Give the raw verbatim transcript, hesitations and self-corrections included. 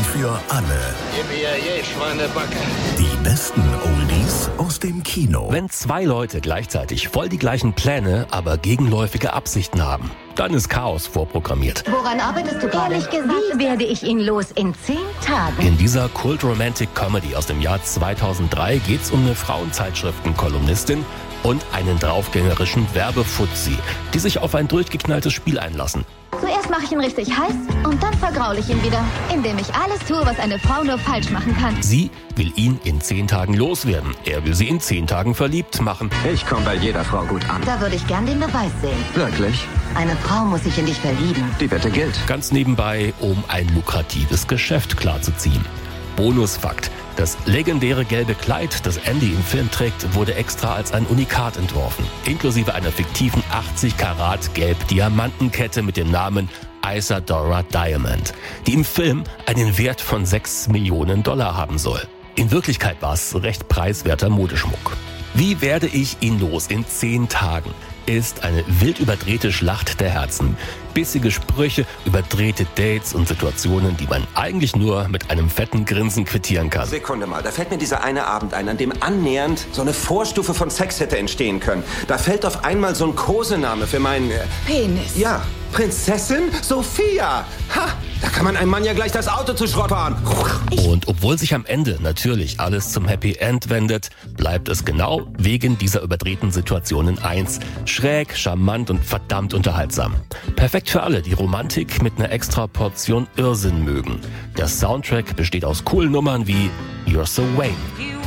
für alle. Gib mir je, Schweinebacke. Die besten Oldies aus dem Kino. Wenn zwei Leute gleichzeitig voll die gleichen Pläne, aber gegenläufige Absichten haben, dann ist Chaos vorprogrammiert. Woran arbeitest du gerade? Ehrlich gesagt, wie werde ich ihn los in zehn Tagen? In dieser Kult-Romantic-Comedy aus dem Jahr zweitausenddrei geht's um eine Frauenzeitschriften-Kolumnistin und einen draufgängerischen Werbefuzzi, die sich auf ein durchgeknalltes Spiel einlassen. Zuerst mache ich ihn richtig heiß und dann vergraule ich ihn wieder, indem ich alles tue, was eine Frau nur falsch machen kann. Sie will ihn in zehn Tagen loswerden. Er will sie in zehn Tagen verliebt machen. Ich komme bei jeder Frau gut an. Da würde ich gern den Beweis sehen. Wirklich? Eine Frau muss sich in dich verlieben. Die Wette gilt. Ganz nebenbei, um ein lukratives Geschäft klarzuziehen. Bonusfakt: Das legendäre gelbe Kleid, das Andy im Film trägt, wurde extra als ein Unikat entworfen. Inklusive einer fiktiven achtzig Karat Gelb-Diamantenkette mit dem Namen Isadora Diamond, die im Film einen Wert von sechs Millionen Dollar haben soll. In Wirklichkeit war es recht preiswerter Modeschmuck. Wie werde ich ihn los in zehn Tagen? Ist eine wild überdrehte Schlacht der Herzen. Bissige Sprüche, überdrehte Dates und Situationen, die man eigentlich nur mit einem fetten Grinsen quittieren kann. Sekunde mal, da fällt mir dieser eine Abend ein, an dem annähernd so eine Vorstufe von Sex hätte entstehen können. Da fällt auf einmal so ein Kosename für meinen... Äh, Penis. Ja, Prinzessin Sophia. Ha, da kann man einem Mann ja gleich das Auto zu Schrott fahren. Und obwohl sich am Ende natürlich alles zum Happy End wendet, bleibt es genau wegen dieser überdrehten Situationen eins: schräg, charmant und verdammt unterhaltsam. Perfekt für alle, die Romantik mit einer extra Portion Irrsinn mögen. Der Soundtrack besteht aus coolen Nummern wie You're So Vain,